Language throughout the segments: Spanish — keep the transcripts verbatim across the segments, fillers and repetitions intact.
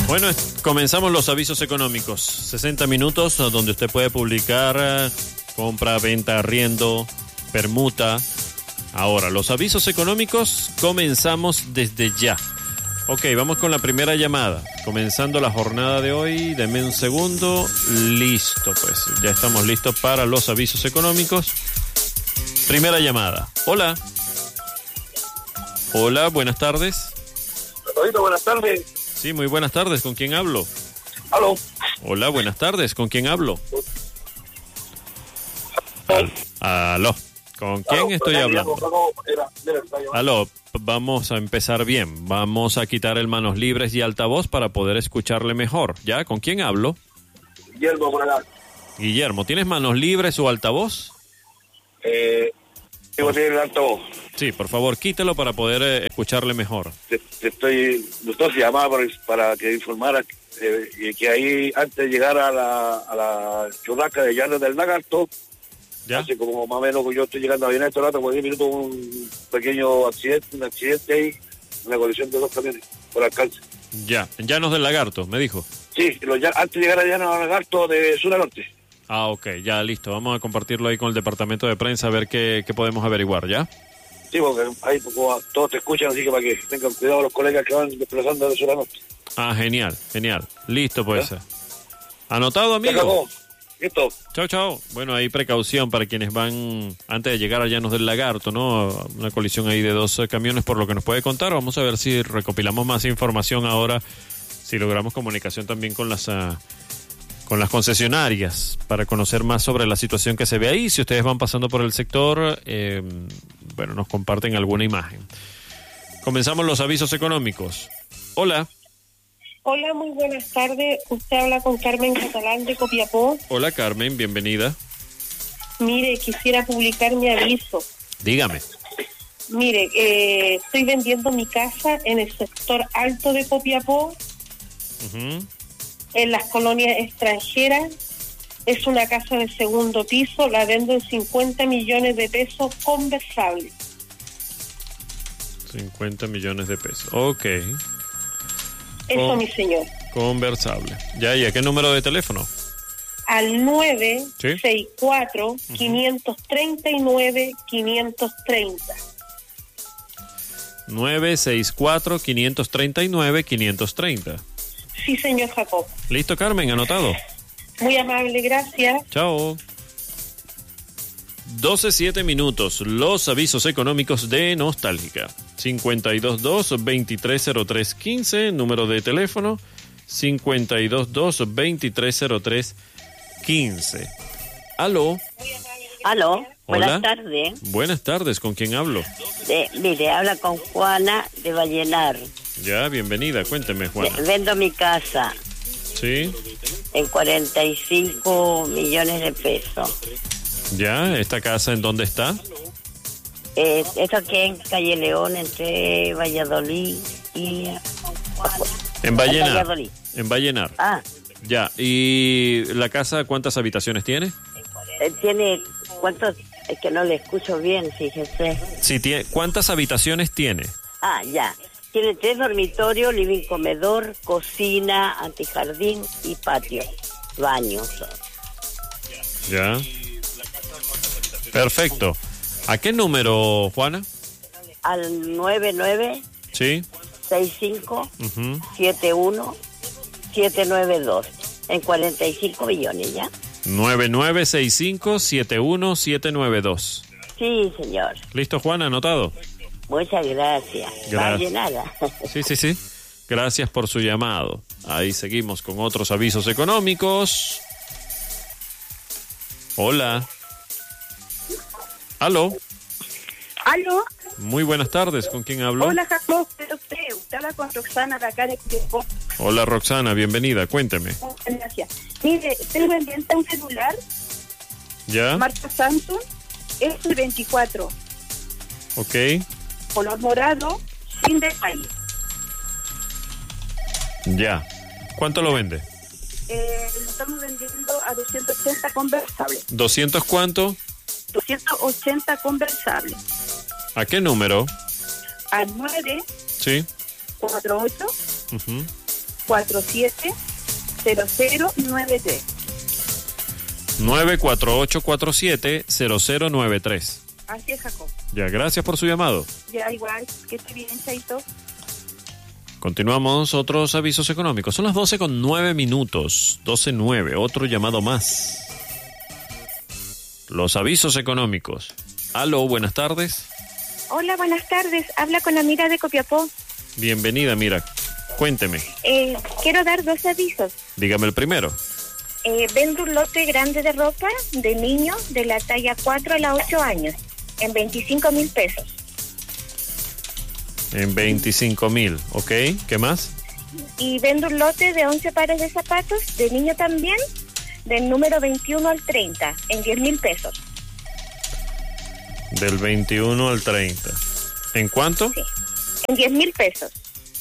Bueno, comenzamos los avisos económicos. sesenta minutos donde usted puede publicar compra, venta, arriendo, permuta. Ahora, los avisos económicos comenzamos desde ya. Ok, vamos con la primera llamada. Comenzando la jornada de hoy, deme un segundo. Listo, pues ya estamos listos para los avisos económicos. Primera llamada. Hola. Hola, buenas tardes. Hola, buenas tardes. Sí, muy buenas tardes. ¿Con quién hablo? Aló. Hola, buenas tardes. ¿Con quién hablo? Al- Aló. ¿Con quién Aló, estoy ya, hablando? ya, no, era, era, está llamando. Aló, vamos a empezar bien. Vamos a quitar el manos libres y altavoz para poder escucharle mejor. ¿Ya? ¿Con quién hablo? Guillermo por acá. Guillermo, ¿tienes manos libres o altavoz? Eh, tengo que tener el altavoz. Sí, por favor, quítelo para poder eh, escucharle mejor. Te, te estoy, nosotros se llamaba para, para que informara eh, y que ahí antes de llegar a la, a la churrasca de Llanos del Lagarto, ¿Ya? hace como más o menos que yo estoy llegando a Bienestar, rato, por diez minutos un pequeño accidente, un accidente ahí, una colisión de dos camiones por alcance. Ya, en Llanos del Lagarto, me dijo. Sí, los, ya- antes de llegar a Llanos del Lagarto de sur a norte. Ah, ok, ya, listo. Vamos a compartirlo ahí con el departamento de prensa a ver qué, qué podemos averiguar, ¿ya? Sí, porque ahí como todos te escuchan, así que para que tengan cuidado los colegas que van desplazando de sur a norte. Ah, genial, genial. Listo, pues. ¿Anotado, Se amigo? acabó. Listo. Chao, chao. Bueno, hay precaución para quienes van antes de llegar a Llanos del Lagarto, ¿no? Una colisión ahí de dos eh, camiones, por lo que nos puede contar. Vamos a ver si recopilamos más información ahora, si logramos comunicación también con las ah, con las concesionarias para conocer más sobre la situación que se ve ahí. Si ustedes van pasando por el sector, eh, bueno, nos comparten alguna imagen. Comenzamos los avisos económicos. Hola. Hola, muy buenas tardes. Usted habla con Carmen Catalán de Copiapó. Hola, Carmen, bienvenida. Mire, quisiera publicar mi aviso. Dígame. Mire, eh, estoy vendiendo mi casa en el sector alto de Copiapó, Ujú. en las colonias extranjeras. Es una casa de segundo piso, la vendo en cincuenta millones de pesos conversables. cincuenta millones de pesos. Ok. Eso, Oh. mi señor. Conversable. Ya, ¿y a qué número de teléfono? Al nueve Sí. seis cuatro, cinco tres nueve, cinco tres cero. nueve seis cuatro, cinco tres nueve, cinco tres cero. Sí, señor Jacob. Listo, Carmen, anotado. Muy amable, gracias. Chao. doce siete minutos. Los avisos económicos de Nostálgica. cincuenta y dos dos, veintitrés cero tres quince, número de teléfono cincuenta y dos dos, veintitrés cero tres quince. Aló. Aló, buenas Hola. tardes. Buenas tardes, ¿con quién hablo? De- mire, habla con Juana de Vallenar. Ya, bienvenida, cuénteme, Juana. Ve- Vendo mi casa Sí, en cuarenta y cinco millones de pesos. ya, ¿esta casa en dónde está? Eh, esto aquí en Calle León, entre Valladolid y... En Vallenar. Valladolid. En Vallenar. Ah, Ya, ¿y la casa cuántas habitaciones tiene? eh, tiene... ¿Cuántos? Es que no le escucho bien, fíjese. Sí, tiene. ¿Cuántas habitaciones tiene? Ah, ya. Tiene tres dormitorios, living, comedor, cocina, antijardín y patio. Baños. Ya. Perfecto. ¿A qué número, Juana? Al nueve nueve Sí. seis cinco Ujú. siete uno siete nueve dos en cuarenta y cinco millones, ¿ya? nueve nueve seis cinco siete uno siete nueve dos. Sí, señor. ¿Listo, Juana? ¿Anotado? Muchas gracias. Gracias. Vaya nada. Sí, sí, sí. Gracias por su llamado. Ahí seguimos con otros avisos económicos. Hola. Aló. Aló, Muy buenas tardes. ¿Con quién hablo? hola Jacob, ¿pero usted? Usted habla con Roxana de acá de Copiapó. Hola, Roxana. Bienvenida. Cuénteme. Muchas gracias. Mire, tengo pendiente un celular, ¿Ya? marca Samsung, S veinticuatro, Ok. color morado, sin detalle. Ya. ¿Cuánto lo vende? Eh, lo estamos vendiendo a doscientos ochenta conversables. ¿doscientos cuánto? doscientos ochenta conversables. ¿A qué número? Al nueve Sí. cuatro ocho Ujú. cuatro siete, cero cero nueve tres. nueve cuatro ocho cuatro siete cero cero nueve tres. Así es, Jacob. Ya, gracias por su llamado. Ya igual, que esté bien, chaito. Continuamos, otros avisos económicos. Son las doce con nueve minutos. doce nueve, otro llamado más. Los avisos económicos. Aló, buenas tardes. Hola, buenas tardes. Habla con Amira de Copiapó. Bienvenida, mira. Cuénteme. Eh, quiero dar dos avisos. Dígame el primero. Eh, vendo un lote grande de ropa de niño de la talla cuatro a la ocho años en veinticinco mil pesos. En veinticinco mil, ¿ok? ¿Qué más? Y vendo un lote de once pares de zapatos de niño también, del número veintiuno al treinta, en diez mil pesos. Del veintiuno al treinta. ¿En cuánto? Sí, en diez mil pesos.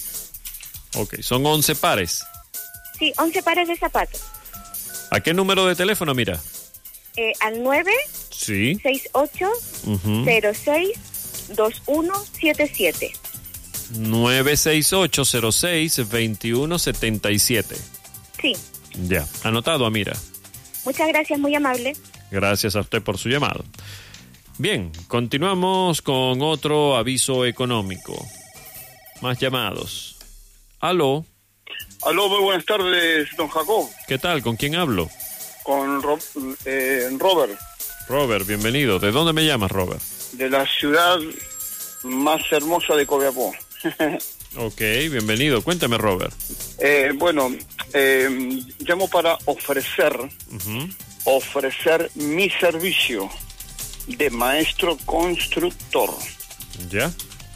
Ok, son once pares. Sí, once pares de zapatos. ¿A qué número de teléfono, mira? Eh, al nueve Sí. seis ocho Ujú. cero seis dos uno siete siete. nueve seis ocho cero seis dos uno siete siete. Sí, Ya, anotado, Amira. muchas gracias, muy amable. Gracias a usted por su llamado. Bien, continuamos con otro aviso económico. Más llamados. Aló, Aló, muy buenas tardes, don Jacob. ¿qué tal? ¿Con quién hablo? Con Ro- eh, Robert, Robert, bienvenido. ¿De dónde me llamas, Robert? de la ciudad más hermosa de Copiapó. Ok, bienvenido. Cuéntame, Robert. Eh, bueno, eh, llamo para ofrecer, Ujú. ofrecer mi servicio de maestro constructor. ¿Ya?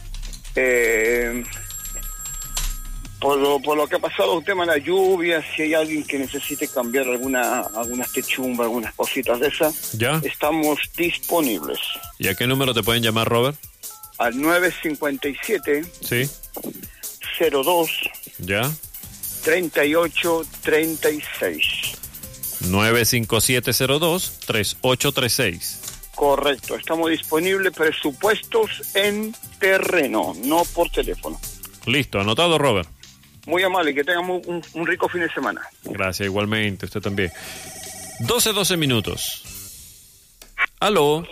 Eh, por, lo, por lo que ha pasado el tema de la lluvia, si hay alguien que necesite cambiar alguna algunas techumbas, algunas cositas de esas, ¿Ya? estamos disponibles. ¿Y a qué número te pueden llamar, Robert? Al nueve cinco siete, Sí. cero dos, ¿Ya? treinta y ocho treinta y seis. nueve cinco siete cero dos tres ocho tres seis. Correcto, estamos disponibles, presupuestos en terreno, no por teléfono. Listo, anotado, Robert. Muy amable, que tengan un, un, un rico fin de semana. Gracias, igualmente, usted también. doce, doce minutos. Aló,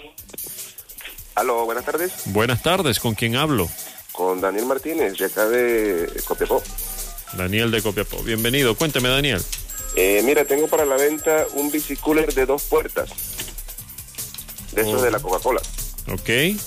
Aló, buenas tardes. buenas tardes, ¿con quién hablo? Con Daniel Martínez, de acá de Copiapó. Daniel de Copiapó. Bienvenido, cuénteme, Daniel. Eh, mira, tengo para la venta un bicicooler de dos puertas. De esos Oh. de la Coca-Cola. Ok,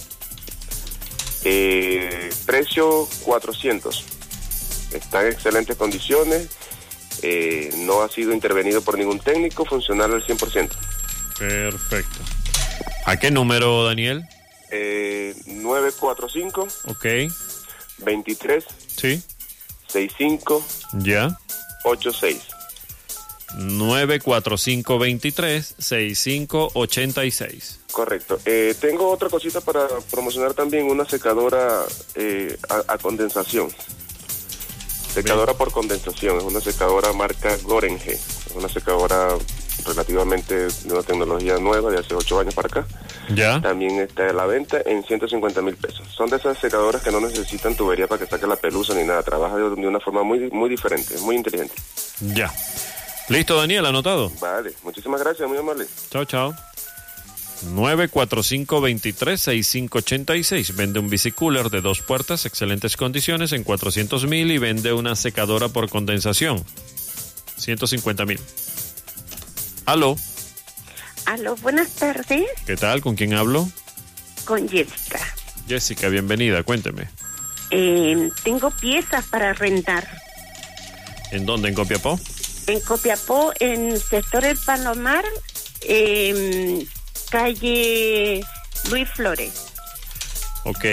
Eh, precio cuatrocientos. Está en excelentes condiciones. Eh, no ha sido intervenido por ningún técnico. Funcional al cien por ciento. perfecto. ¿A qué número, Daniel? Eh, nueve cuatro cinco, Ok, veintitrés, sí, sesenta y cinco, ya. ochenta y seis. nueve cuatro cinco dos tres seis cinco ocho seis. Correcto. Eh, tengo otra cosita para promocionar también, una secadora eh, a, a condensación. Secadora por condensación, es una secadora marca Gorenge, es una secadora relativamente de una tecnología nueva de hace ocho años para acá. Ya, También está a la venta en ciento cincuenta mil pesos. Son de esas secadoras que no necesitan tubería para que saque la pelusa ni nada, trabaja de, de una forma muy muy diferente, muy inteligente. ya. Listo, Daniel, anotado. Vale, muchísimas gracias, muy amable. Chao, chao. nueve cuatro cinco dos tres seis cinco ocho seis. Vende un bicicooler de dos puertas, excelentes condiciones, en cuatrocientos mil y vende una secadora por condensación. ciento cincuenta mil. Aló, Aló, buenas tardes, ¿qué tal? ¿Con quién hablo? con Jessica. Jessica, bienvenida, cuénteme. Eh, tengo piezas para rentar. ¿En dónde? ¿En Copiapó? En Copiapó, en sector El Palomar, eh, calle Luis Flores. Ok,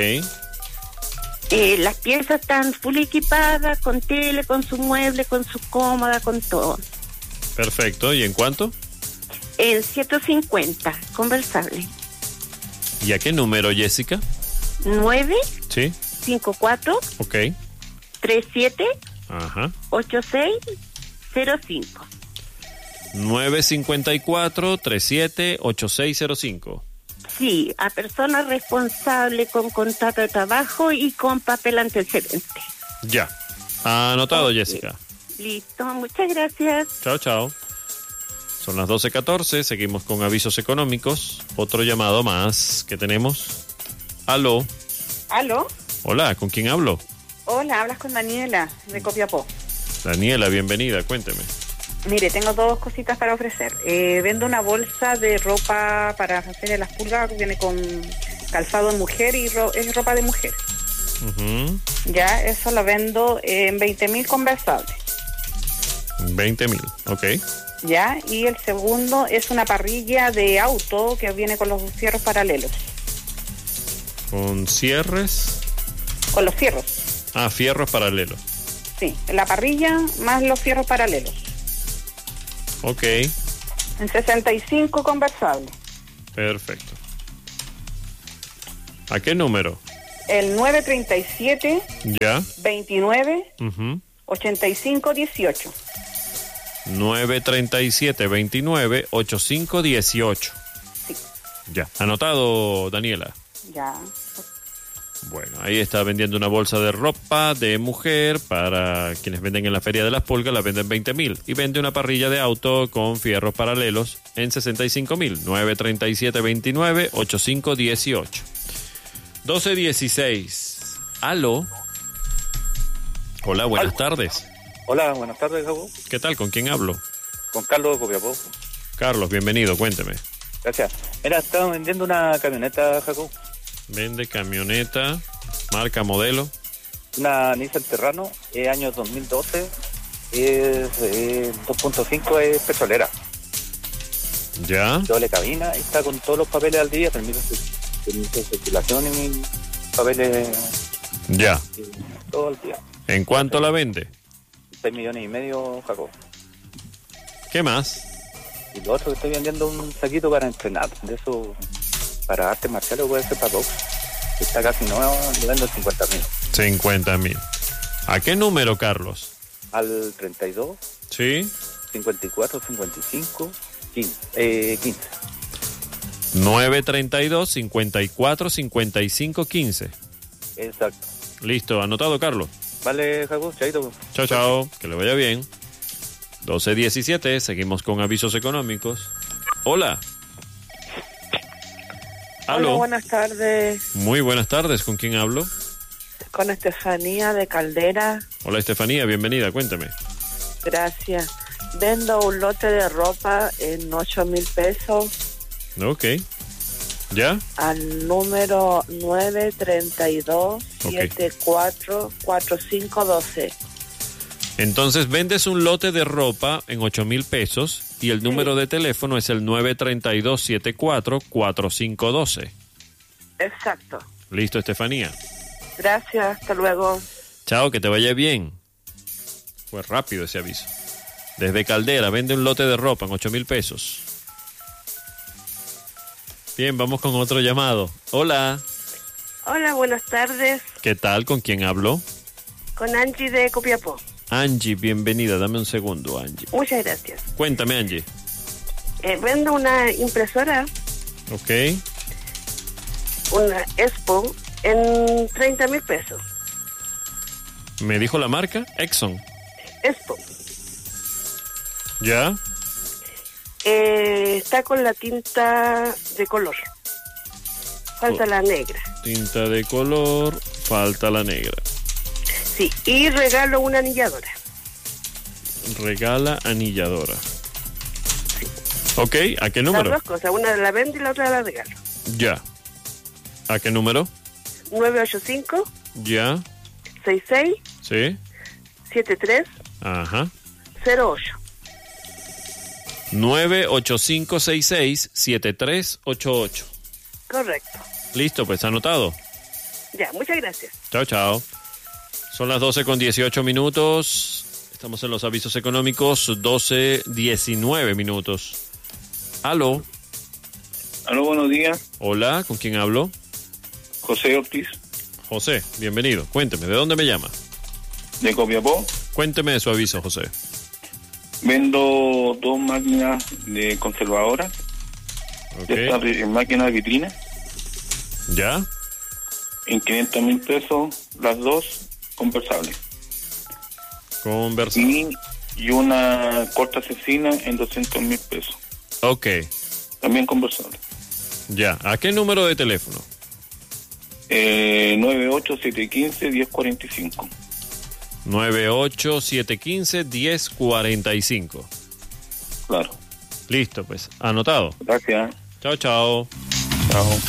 Eh, las piezas están full equipadas, con tele, con su mueble, con su cómoda, con todo. perfecto. ¿Y en cuánto? En ciento cincuenta, conversable. ¿Y a qué número, Jessica? nueve Sí, cinco cuatro ok. tres siete Ajá. ocho seis cero cinco. nueve cinco cuatro tres siete ocho seis cero cinco. Sí, a persona responsable con contrato de trabajo y con papel antecedente. Ya. Anotado, Ok. Jessica. Listo, muchas gracias. Chao, chao. Son las doce catorce, seguimos con avisos económicos. Otro llamado más que tenemos. Aló. ¿Aló? Hola, ¿con quién hablo? Hola, hablas con Daniela de Copiapó. Daniela, bienvenida, cuénteme. Mire, tengo dos cositas para ofrecer. Eh, vendo una bolsa de ropa para hacer las pulgas, viene con calzado de mujer y ro- es ropa de mujer. Uh-huh. Ya, eso lo vendo en veinte mil conversables. veinte mil, ok. Ya, y el segundo es una parrilla de auto que viene con los fierros paralelos. ¿Con cierres? Con los fierros. Ah, fierros paralelos. Sí, la parrilla más los fierros paralelos. Ok, En sesenta y cinco conversables. perfecto. ¿A qué número? El nueve treinta y siete, Ya. veintinueve, Uh-huh. ochenta y cinco, dieciocho. nueve treinta y siete, veintinueve, ochenta y cinco, dieciocho. Sí. Ya. Anotado, Daniela. Ya. Bueno, ahí está vendiendo una bolsa de ropa de mujer para quienes venden en la Feria de las Pulgas, la venden veinte mil. Y vende una parrilla de auto con fierros paralelos en sesenta y cinco mil. nueve treinta y siete, veintinueve, ochenta y cinco, dieciocho. doce dieciséis. Aló. Hola, buenas tardes. Hola, buenas tardes, Jacob. ¿Qué tal? ¿Con quién hablo? Con Carlos de Copiapó. Carlos, bienvenido, cuénteme. Gracias. Mira, estaba vendiendo una camioneta, Jacob. Vende camioneta, marca, modelo. Una Nissan Terrano, eh, año dos mil doce. Es eh, dos punto cinco, es petrolera. ¿Ya? Doble cabina, y está con todos los papeles al día, permiso de, permiso de circulación y papeles Ya. y todo al día. ¿En cuánto la vende? seis millones y medio, Jacob. ¿Qué más? Y lo otro que estoy vendiendo un saquito para entrenar, de eso, para artes marciales puede ser para box. Está casi nuevo, lo vendo en cincuenta mil. cincuenta mil. ¿A qué número, Carlos? Al treinta y dos, Sí. cincuenta y cuatro, cincuenta y cinco, quince. Eh, quince. nueve treinta y dos, cincuenta y cuatro, cincuenta y cinco, quince. Exacto. Listo, anotado, Carlos. Vale, Jacob, chaito. Chao, chao, que le vaya bien. doce diecisiete, seguimos con avisos económicos. Hola. Hola, Aló. buenas tardes. Muy buenas tardes, ¿con quién hablo? Con Estefanía de Caldera. Hola, Estefanía, bienvenida, cuéntame. Gracias. Vendo un lote de ropa en ocho mil pesos Ok. ¿Ya? al número nueve treinta y dos, setenta y cuatro, cuarenta y cinco doce. Entonces vendes un lote de ropa en ocho mil pesos y el número de teléfono es el nueve treinta y dos, setenta y cuatro, cuarenta y cinco doce. Exacto. Listo, Estefanía. Gracias, hasta luego. Chao, que te vaya bien. Fue rápido ese aviso. Desde Caldera, vende un lote de ropa en ocho mil pesos. Bien, vamos con otro llamado. Hola. Hola, buenas tardes. ¿Qué tal? ¿Con quién hablo? Con Angie de Copiapó. Angie, bienvenida. Dame un segundo, Angie. Muchas gracias. Cuéntame, Angie. Eh, vendo una impresora, Ok. una Expo, en treinta mil pesos. ¿Me dijo la marca? Exxon. Expo. ¿Ya? Eh, está con la tinta de color. Falta Oh. la negra. Tinta de color, falta la negra. Sí, y regalo una anilladora. Regala anilladora. Ok, ¿a qué número? Las dos cosas, una la vendo y la otra la regalo. Ya. ¿A qué número? nueve ocho cinco, Ya. seis seis, Sí. siete tres, Ajá. cero ocho. nueve ocho cinco seis seis siete tres ocho ocho. Correcto. Listo, pues anotado. Ya, muchas gracias. Chao, chao. Son las doce con dieciocho minutos. Estamos en los avisos económicos, doce diecinueve minutos. Aló. Aló, buenos días. Hola, ¿con quién hablo? José Ortiz, José, bienvenido. Cuénteme, ¿de dónde me llama? de Copiapó. Cuénteme de su aviso, José. Vendo dos máquinas de conservadora. Ok. Estas de- máquinas de vitrina. ¿Ya? En quinientos mil pesos las dos conversables. Conversable. Y, y una corta asesina en doscientos mil pesos. Ok. También conversable. Ya. ¿A qué número de teléfono? Eh, nueve ocho siete uno cinco, uno cero cuatro cinco. nueve ocho siete uno cinco, uno cero cuatro cinco. Claro. Listo, pues. Anotado. Gracias. Chao, chao. Chao.